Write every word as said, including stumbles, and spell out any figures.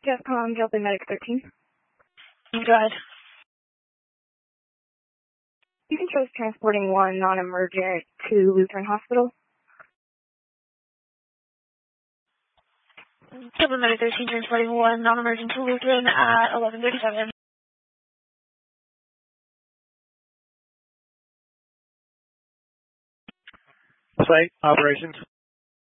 Capcom, Delta Medic thirteen. Go ahead. You can choose transporting one non-emergent to Lutheran Hospital. Delta Medic thirteen transporting one non-emergent to Lutheran at eleven thirty-seven. Site operations.